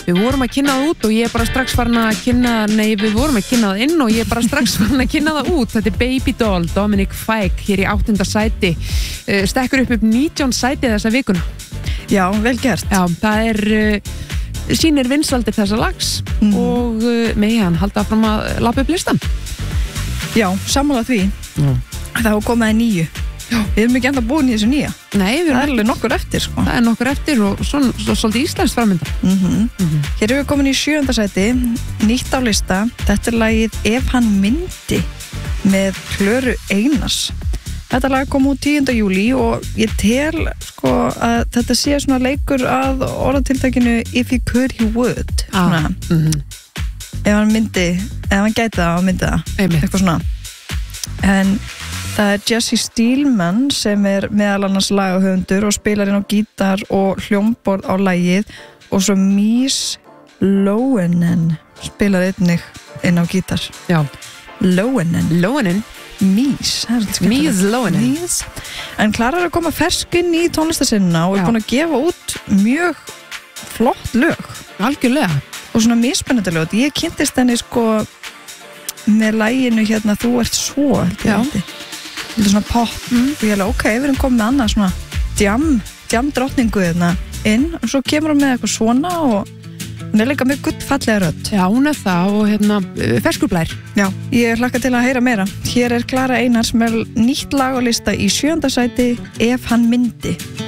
Við vorum að kynna það út og ég er bara strax farin að kynna, við vorum að kynna það inn og ég er bara strax farin að kynna það út. Þetta er Baby Doll, Dominic Fike, hér í 8. sæti. Stekkur upp 19 sæti þessa vikuna. Já, vel gert. Já, það sýnir vinsældir þessa lags og megi hann halda fram að lappa upp listan. Já, sammála því. Það var komið að 9. Já. Við erum ekki enda búin í þessu 9. Nei, það er alveg nokkur eftir sko. Það er nokkur eftir og svo svolítið íslenskt framönda. Hér erum við komin í 7. sæti, nýtt á lista. Þetta er lagið Ef hann myndi með Klöru Einars. Þetta lag kom út 10. júlí og ég tel sko að þetta sé svona leikur að orðatiltækinu If he could he would. Ef hann myndi, ef hann gæti það og myndi það. Eitthvað svona. En það er Jesse Steelman sem er meðal annars lagahöfundur og spilar inn á gítar og hljómborð á lagið og svo Mies Loenen spilar einnig inn á gítar. Já. Loenen. Mies Loenen. En Klara er að koma fersk inn í tónlistarsinnuna og er búin að gefa út mjög flott lög. Algjörlega. Og svona misspennandi lög. Ég kynntist henni sko með laginu hérna Þú ert svo. Já. Þetta er svona pop og ég ok, við erum komið með annað svona jam drottningu hérna inn og svo kemur hún með eitthvað svona og hún er líka með gullfallega rödd. Já, hún er það og hérna ferskur blær. Já, ég hlakka til að heyra meira. Hér er Klara Einars með nýtt lag á lista í 7. sæti Ef hann myndi.